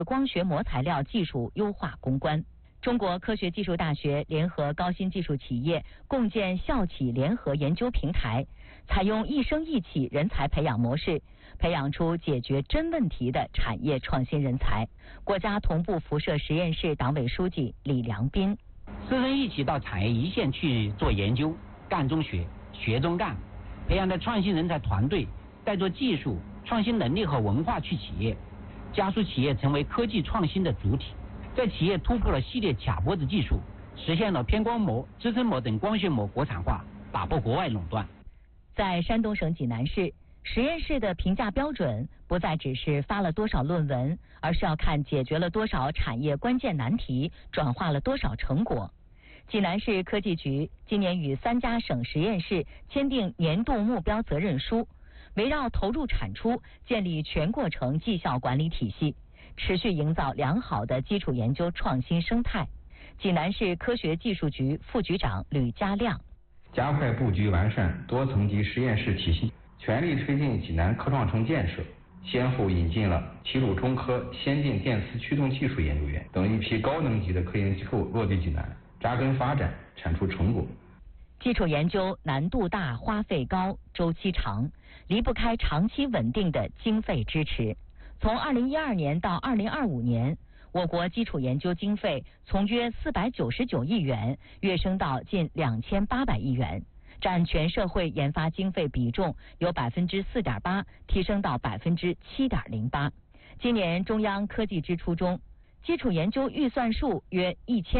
光学膜材料技术优化攻关。中国科学技术大学联合高新技术企业共建校企联合研究平台，采用一生一企人才培养模式，培养出解决真问题的产业创新人才。国家同步辐射实验室党委书记李良斌： 师生一起到产业一线去做研究，干中学，学中干，培养的创新人才团队带着技术、创新能力和文化去企业，加速企业成为科技创新的主体。在企业突破了系列卡脖子技术，实现了偏光膜、支撑膜等光学膜国产化，打破国外垄断。 在山东省济南市，实验室的评价标准不再只是发了多少论文，而是要看解决了多少产业关键难题，转化了多少成果。济南市科技局今年与3家省实验室签订年度目标责任书，围绕投入产出，建立全过程绩效管理体系，持续营造良好的基础研究创新生态。济南市科学技术局副局长吕家亮： 加快布局完善多层级实验室体系，全力推进济南科创城建设，先后引进了齐鲁中科先进电磁驱动技术研究员等一批高能级的科研机构落地济南，扎根发展，产出成果。 基础研究难度大、花费高、周期长，离不开长期稳定的经费支持。从2012年到2025年，我国基础研究经费从约499亿元跃升到近2800亿元，占全社会研发经费比重由4.8%提升到7.08%。今年中央科技支出中，基础研究预算数约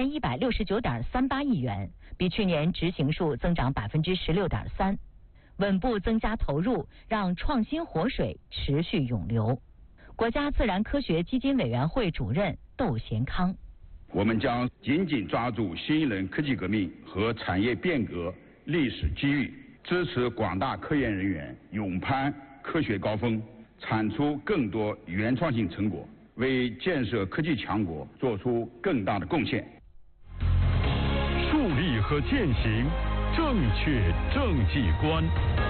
1169.38亿元，比去年执行数增长16.3%，稳步增加投入，让创新活水持续涌流。国家自然科学基金委员会主任窦贤康： 我们将紧紧抓住新一轮科技革命和产业变革历史机遇，支持广大科研人员勇攀科学高峰，产出更多原创性成果，为建设科技强国做出更大的贡献。 树立和践行正确政绩观。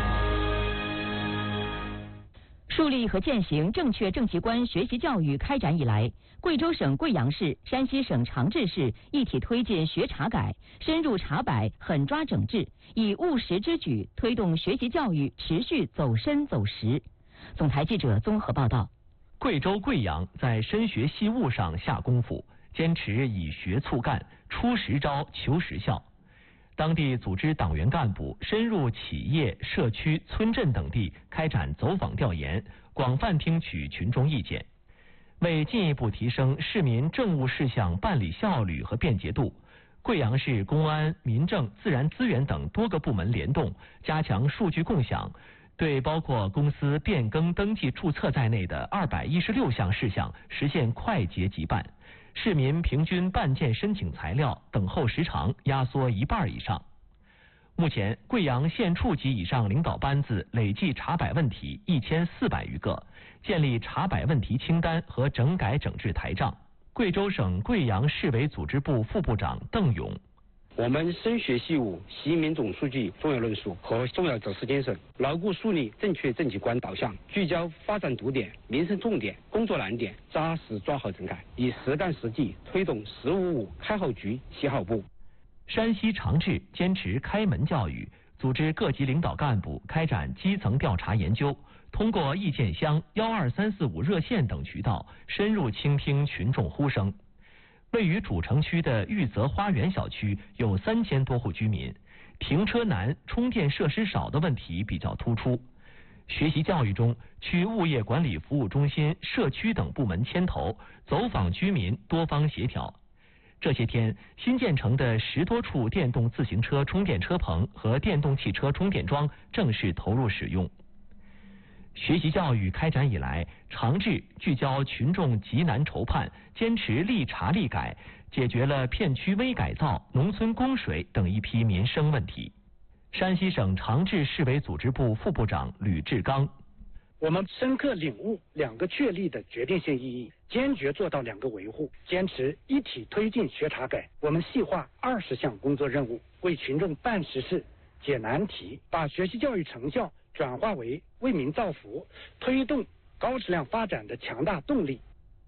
树立和践行正确政绩观学习教育开展以来，贵州省贵阳市、山西省长治市一体推进学查改，深入查摆，狠抓整治，以务实之举推动学习教育持续走深走实。总台记者综合报道。 贵州贵阳在深学细务上下功夫，坚持以学促干，出实招求实效。当地组织党员干部深入企业、社区、村镇等地开展走访调研，广泛听取群众意见。为进一步提升市民政务事项办理效率和便捷度，贵阳市公安、民政、自然资源等多个部门联动，加强数据共享，对包括公司变更登记注册在内的216项事项实现快捷即办。市民平均办件申请材料等候时长压缩1半以上。目前，贵阳县处级以上领导班子累计查摆问题1400余个，建立查摆问题清单和整改整治台账。贵州省贵阳市委组织部副部长邓勇： 我们深学细务，习民总书记重要论述和重要指示精神，牢固树立正确政绩观导向，聚焦发展堵点、民生重点、工作难点，扎实抓好整改，以实干实际推动1055开好局、起好步。 山西长治坚持开门教育，组织各级领导干部开展基层调查研究，通过意见箱、12345热线等渠道深入倾听群众呼声。位于主城区的玉泽花园小区有3000多户居民，停车难、充电设施少的问题比较突出。学习教育中，区物业管理服务中心、社区等部门牵头，走访居民，多方协调。这些天，新建成的10多处电动自行车充电车棚和电动汽车充电桩正式投入使用。学习教育开展以来，长治聚焦群众急难愁盼，坚持立查立改，解决了片区微改造、农村供水等一批民生问题。山西省长治市委组织部副部长吕志刚： 我们深刻领悟2个确立的决定性意义，坚决做到2个维护，坚持一体推进学查改。我们细化20项工作任务，为群众办实事、解难题，把学习教育成效转化为为民造福、推动高质量发展的强大动力。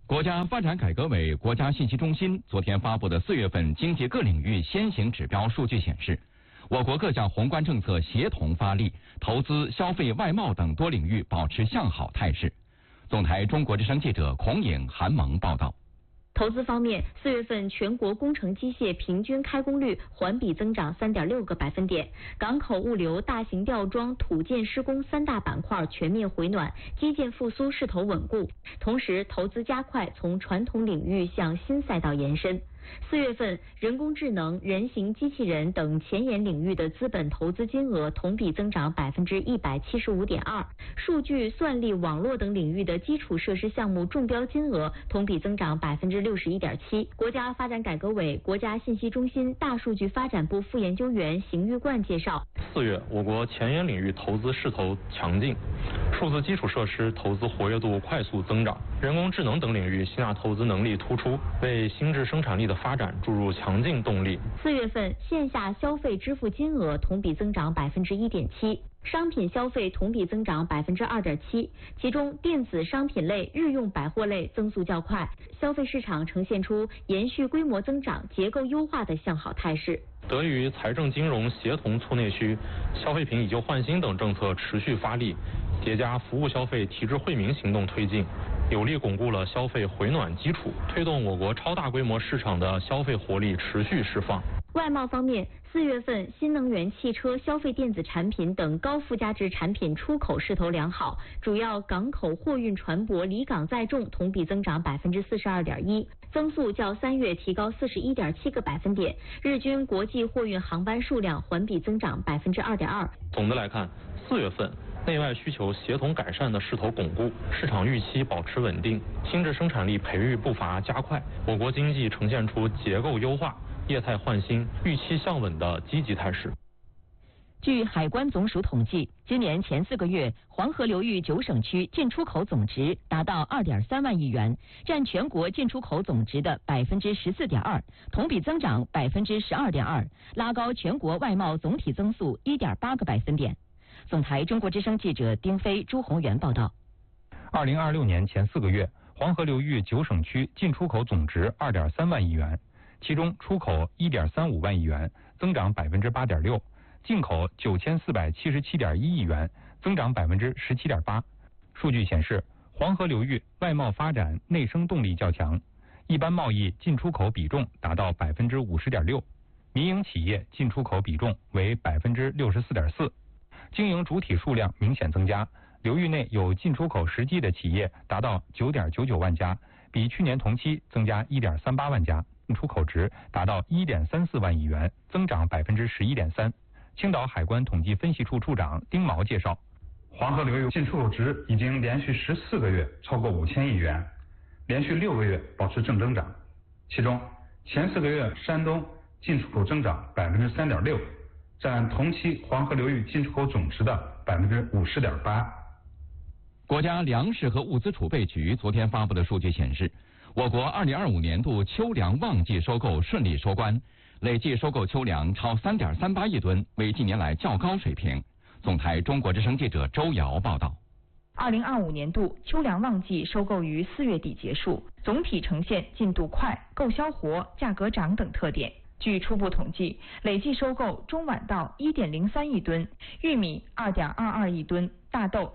国家发展改革委国家信息中心昨天发布的4月份经济各领域先行指标数据显示，我国各项宏观政策协同发力，投资、消费、外贸等多领域保持向好态势。总台中国之声记者孔颖、韩萌报道。 投资方面，4月份全国工程机械平均开工率环比增长3.6个百分点，港口物流、大型吊装、土建施工3大板块全面回暖，基建复苏势头稳固。同时，投资加快从传统领域向新赛道延伸。4月份，人工智能、人形机器人等前沿领域的资本投资金额同比增长175.2%，数据、算力、网络等领域的基础设施项目中标金额同比增长61.7%。国家发展改革委国家信息中心大数据发展部副研究员邢玉冠介绍 ，4月我国前沿领域投资势头强劲，数字基础设施投资活跃度快速增长，人工智能等领域吸纳投资能力突出，为新质生产力的发展注入强劲动力。 4月份线下消费支付金额同比增长1.7%，商品消费同比增长2.7%，其中电子商品类、日用百货类增速较快，消费市场呈现出延续规模增长、结构优化的向好态势。 得益于财政金融协同促内需、消费品以旧换新等政策持续发力，叠加服务消费提质惠民行动推进，有力巩固了消费回暖基础，推动我国超大规模市场的消费活力持续释放。 外贸方面，4月份新能源汽车、消费电子产品等高附加值产品出口势头良好，主要港口货运船舶离港载重同比增长42.1%，增速较3月提高41.7个百分点，日均国际货运航班数量环比增长2.2%。 总的来看，4月份内外需求协同改善的势头巩固，市场预期保持稳定，新质生产力培育步伐加快，我国经济呈现出结构优化、业态换新、预期向稳的积极态势。 据海关总署统计，今年前4个月，黄河流域9省区进出口总值达到2.3万亿元，占全国进出口总值的14.2%，同比增长12.2%，拉高全国外贸总体增速1.8个百分点。总台中国之声记者丁飞、朱宏元报道。 2026年前4个月，黄河流域9省区进出口总值2.3万亿元，其中出口1.35万亿元，增长8.6%，进口9477.1亿元，增长17.8%。数据显示，黄河流域外贸发展内生动力较强，一般贸易进出口比重达到50.6%，民营企业进出口比重为64.4%。经营主体数量明显增加，流域内有进出口实际的企业达到9.99万家，比去年同期增加1.38万家，出口值达到1.34万亿元，增长11.3%。青岛海关统计分析处处长丁毛介绍， 黄河流域进出口值已经连续14个月超过5000亿元，连续6个月保持正增长，其中前4个月山东进出口增长3.6%，占同期黄河流域进出口总值的50.8%。 国家粮食和物资储备局昨天发布的数据显示，我国2025年度秋粮旺季收购顺利收官，累计收购秋粮超3.38亿吨，为近年来较高水平。总台中国之声记者周瑶报道。 2025年度秋粮旺季收购于4月底结束，总体呈现进度快、购销活、价格涨等特点。据初步统计，累计收购中晚稻1.03亿吨，玉米2.22亿吨，大豆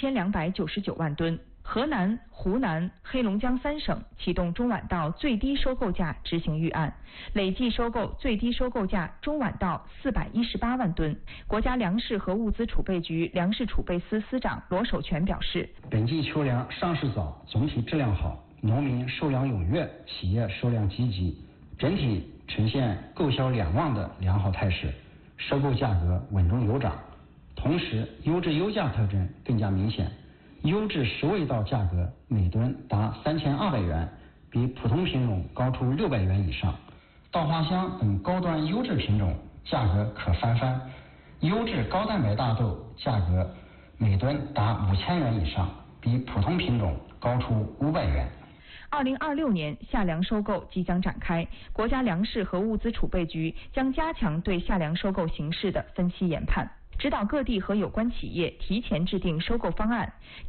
1299万吨。河南、湖南、黑龙江3省启动中晚稻最低收购价执行预案，累计收购最低收购价中晚稻418万吨。国家粮食和物资储备局粮食储备司司长罗守全表示， 本季秋粮上市早，总体质量好，农民收粮踊跃，企业收粮积极，整体呈现购销两旺的良好态势，收购价格稳中有涨，同时优质优价特征更加明显。优质10味稻价格每吨达3200元，比普通品种高出600元以上。稻花香等高端优质品种价格可翻番，优质高蛋白大豆价格每吨达5000元以上，比普通品种高出500元。 2026年夏粮收购即将展开，国家粮食和物资储备局将加强对夏粮收购形势的分析研判，指导各地和有关企业提前制定收购方案，